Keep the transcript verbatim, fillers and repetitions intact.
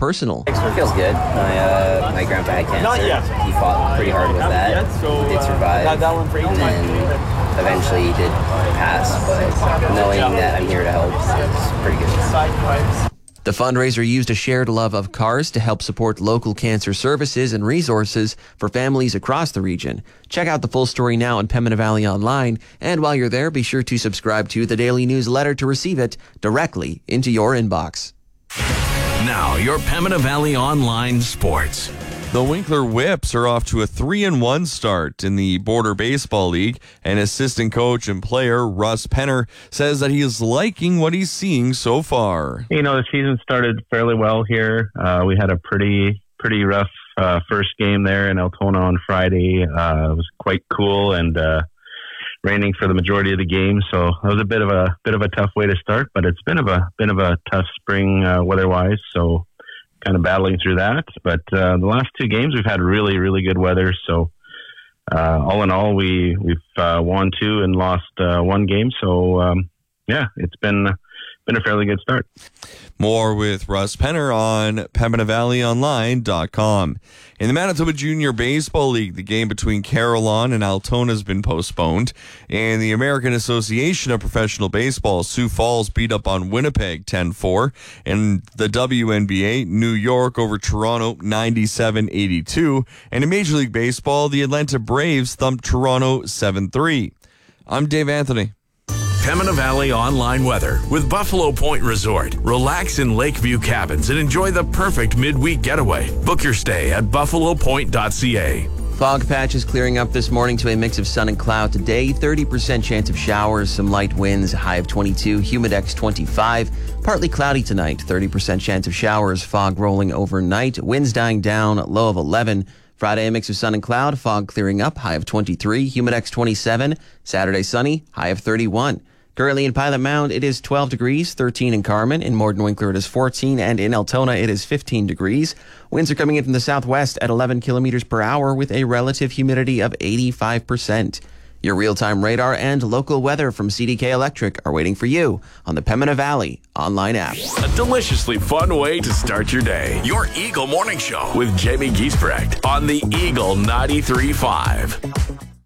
personal. It feels good. My uh, my grandpa had cancer. He fought pretty hard with that. He did survive. And then eventually he did pass. But knowing that I'm here to help is pretty good. The fundraiser used a shared love of cars to help support local cancer services and resources for families across the region. Check out the full story now on Pembina Valley Online. And while you're there, be sure to subscribe to the daily newsletter to receive it directly into your inbox. Now, your Pembina Valley Online Sports. The Winkler Whips are off to a three and one start in the Border Baseball League, and assistant coach and player Russ Penner says that he is liking what he's seeing so far. You know, the season started fairly well here. Uh, we had a pretty pretty rough uh, first game there in Altona on Friday. Uh, it was quite cool and uh, raining for the majority of the game, so it was a bit of a bit of a tough way to start. But it's been of a bit of a tough spring uh, weather-wise, so kind of battling through that. But uh, the last two games we've had really, really good weather. So uh, all in all, we, we've uh, won two and lost uh, one game. So um, yeah, it's been been a fairly good start. More with Russ Penner on Pembina Valley Online dot com. In the Manitoba Junior Baseball League, the game between Carillon and Altona has been postponed. In the American Association of Professional Baseball, Sioux Falls beat up on Winnipeg ten four. In the W N B A, New York over Toronto ninety-seven eighty-two. And in Major League Baseball, the Atlanta Braves thumped Toronto seven three. I'm Dave Anthony. Pembina Valley Online Weather with Buffalo Point Resort. Relax in Lakeview Cabins and enjoy the perfect midweek getaway. Book your stay at buffalo point dot c a. Fog patches clearing up this morning to a mix of sun and cloud today. thirty percent chance of showers, some light winds, a high of twenty-two, humidex twenty-five. Partly cloudy tonight, thirty percent chance of showers, fog rolling overnight, winds dying down, low of eleven. Friday, a mix of sun and cloud, fog clearing up, high of twenty-three, humidex twenty-seven. Saturday, sunny, high of thirty-one. Currently in Pilot Mound, it is twelve degrees, thirteen in Carman. In Morden Winkler, it is fourteen, and in Altona, it is fifteen degrees. Winds are coming in from the southwest at eleven kilometers per hour with a relative humidity of eighty-five percent. Your real-time radar and local weather from C D K Electric are waiting for you on the Pembina Valley online app. A deliciously fun way to start your day. Your Eagle Morning Show with Jamie Giesbrecht on the Eagle ninety-three point five.